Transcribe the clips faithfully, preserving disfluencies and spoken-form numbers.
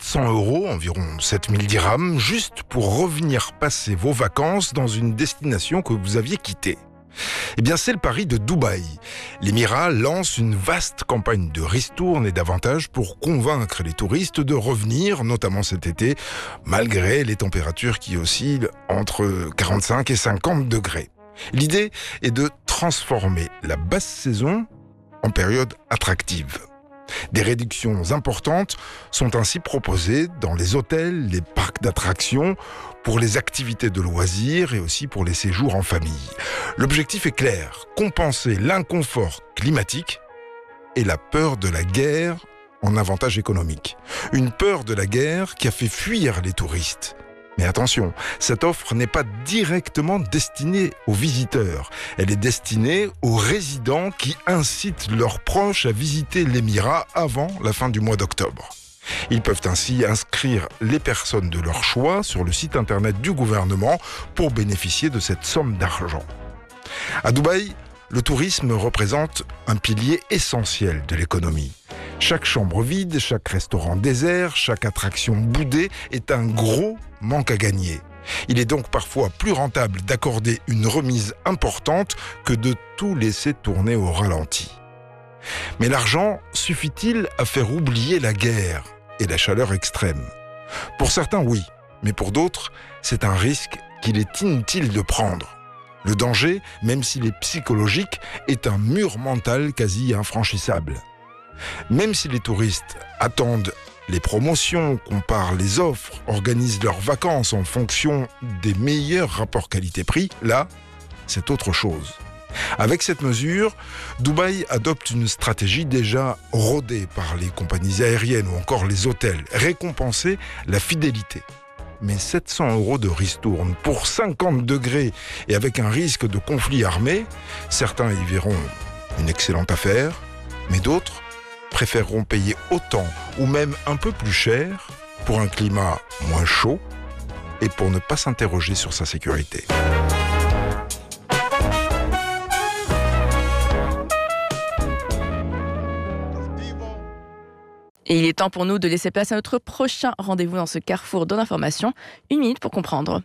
cents euros, environ sept mille dirhams, juste pour revenir passer vos vacances dans une destination que vous aviez quittée. Eh bien, c'est le pari de Dubaï. L'émirat lance une vaste campagne de ristournes et d'avantages pour convaincre les touristes de revenir, notamment cet été, malgré les températures qui oscillent entre quarante-cinq et cinquante degrés. L'idée est de transformer la basse saison en période attractive. Des réductions importantes sont ainsi proposées dans les hôtels, les parcs d'attractions, pour les activités de loisirs et aussi pour les séjours en famille. L'objectif est clair, compenser l'inconfort climatique et la peur de la guerre en avantage économique. Une peur de la guerre qui a fait fuir les touristes. Mais attention, cette offre n'est pas directement destinée aux visiteurs. Elle est destinée aux résidents qui incitent leurs proches à visiter l'émirat avant la fin du mois d'octobre. Ils peuvent ainsi inscrire les personnes de leur choix sur le site internet du gouvernement pour bénéficier de cette somme d'argent. À Dubaï, le tourisme représente un pilier essentiel de l'économie. Chaque chambre vide, chaque restaurant désert, chaque attraction boudée est un gros manque à gagner. Il est donc parfois plus rentable d'accorder une remise importante que de tout laisser tourner au ralenti. Mais l'argent suffit-il à faire oublier la guerre et la chaleur extrême ? Pour certains, oui, mais pour d'autres, c'est un risque qu'il est inutile de prendre. Le danger, même s'il est psychologique, est un mur mental quasi infranchissable. Même si les touristes attendent les promotions, comparent les offres, organisent leurs vacances en fonction des meilleurs rapports qualité-prix, là, c'est autre chose. Avec cette mesure, Dubaï adopte une stratégie déjà rodée par les compagnies aériennes ou encore les hôtels, récompenser la fidélité. Mais sept cents euros de ristourne pour cinquante degrés et avec un risque de conflit armé, certains y verront une excellente affaire, mais d'autres préféreront payer autant ou même un peu plus cher pour un climat moins chaud et pour ne pas s'interroger sur sa sécurité. Et il est temps pour nous de laisser place à notre prochain rendez-vous dans ce carrefour de l'information. Une minute pour comprendre.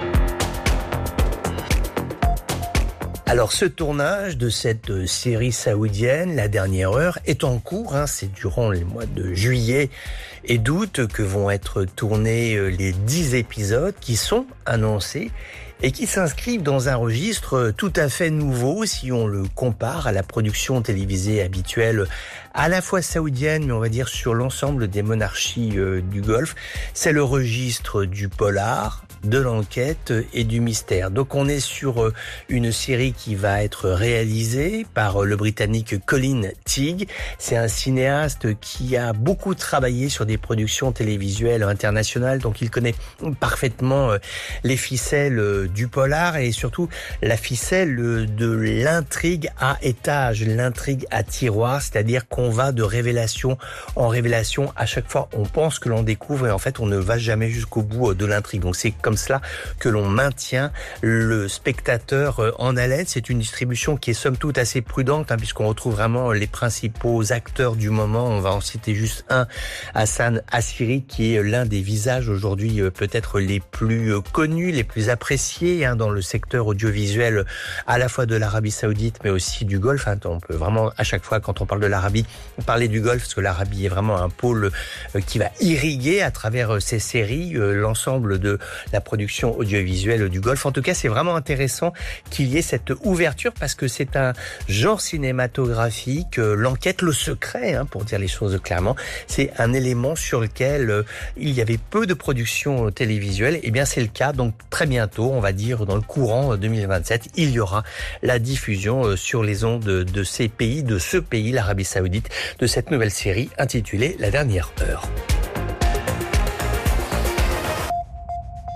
Alors, ce tournage de cette série saoudienne, La Dernière Heure, est en cours. Hein, c'est durant les mois de juillet et d'août que vont être tournés les dix épisodes qui sont annoncés et qui s'inscrivent dans un registre tout à fait nouveau si on le compare à la production télévisée habituelle à la fois saoudienne, mais on va dire sur l'ensemble des monarchies euh, du Golfe. C'est le registre du polar, de l'enquête et du mystère. Donc on est sur euh, une série qui va être réalisée par euh, le Britannique Colin Teague. C'est un cinéaste qui a beaucoup travaillé sur des productions télévisuelles internationales, donc il connaît parfaitement euh, les ficelles euh, du polar et surtout la ficelle euh, de l'intrigue à étage, l'intrigue à tiroir, c'est-à-dire qu'on va de révélation en révélation. À chaque fois, on pense que l'on découvre et en fait, on ne va jamais jusqu'au bout de l'intrigue. Donc, c'est comme cela que l'on maintient le spectateur en haleine. C'est une distribution qui est somme toute assez prudente, hein, puisqu'on retrouve vraiment les principaux acteurs du moment. On va en citer juste un, Hassan Assiri, qui est l'un des visages aujourd'hui peut-être les plus connus, les plus appréciés hein, dans le secteur audiovisuel à la fois de l'Arabie Saoudite, mais aussi du Golfe. Hein. On peut vraiment, à chaque fois, quand on parle de l'Arabie, parler du Golfe, parce que l'Arabie est vraiment un pôle qui va irriguer à travers ces séries l'ensemble de la production audiovisuelle du Golfe. En tout cas, c'est vraiment intéressant qu'il y ait cette ouverture parce que c'est un genre cinématographique, l'enquête, le secret, hein, pour dire les choses clairement, c'est un élément sur lequel il y avait peu de productions télévisuelles. Et bien, c'est le cas. Donc, très bientôt, on va dire dans le courant deux mille vingt-sept, il y aura la diffusion sur les ondes de ces pays, de ce pays, l'Arabie Saoudite, de cette nouvelle série intitulée La Dernière Heure.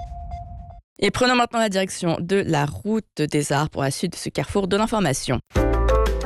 Et prenons maintenant la direction de la route des arts pour la suite de ce carrefour de l'information.